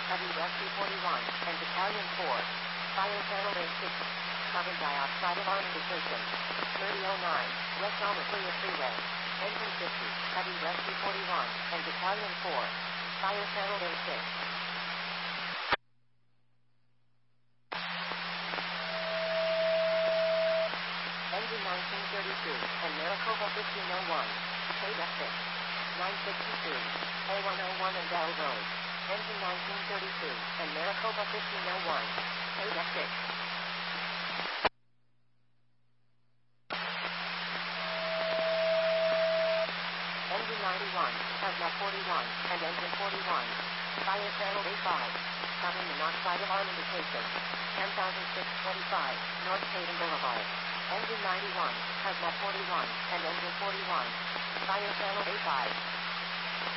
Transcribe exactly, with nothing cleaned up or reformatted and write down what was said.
Heavy Rescue forty-one, and Battalion four. Fire Channel A six. Carbon dioxide alarm indication. thirty oh nine, West Almaclea Freeway. Engine fifty, Heavy Rescue forty-one, and Battalion four. Fire Channel A six. Engine nineteen thirty-two, and Maricopa fifteen oh one. Paid F six. nine sixty-two, A one oh one and Bell Road. Engine nineteen thirty-two, and Maricopa fifteen oh one. Paid F six. Engine ninety-one, Hazmat forty-one, and Engine forty-one. Fire Channel A five. Carbon monoxide alarm indication. ten thousand six hundred twenty-five, North Hayden Boulevard. Engine ninety-one, Hazmat forty-one, and Engine forty-one. Fire Channel A five.